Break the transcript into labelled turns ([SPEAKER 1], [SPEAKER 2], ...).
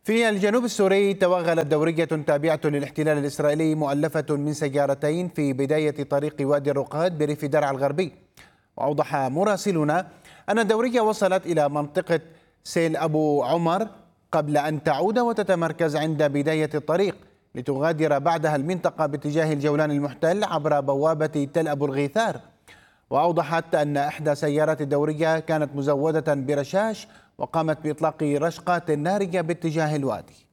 [SPEAKER 1] في الجنوب السوري توغلت دورية تابعة للاحتلال الإسرائيلي مؤلفة من سيارتين في بداية طريق وادي الرقاد بريف درعا الغربي. وأوضح مراسلنا أن الدورية وصلت إلى منطقة سيل أبو عمر قبل أن تعود وتتمركز عند بداية الطريق لتغادر بعدها المنطقة باتجاه الجولان المحتل عبر بوابة تل أبو الغيثار. وأوضحت أن إحدى سيارات الدورية كانت مزودة برشاش وقامت بإطلاق رشقات نارية باتجاه الوادي.